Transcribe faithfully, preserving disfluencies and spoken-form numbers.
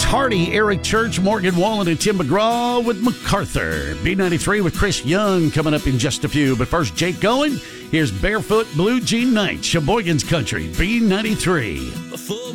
Hardy, Eric Church, Morgan Wallen, and Tim McGraw with MacArthur. B ninety-three with Chris Young coming up in just a few. But first, Jake Cohen. Here's Barefoot Blue Jean Night, Sheboygan's Country, B ninety-three.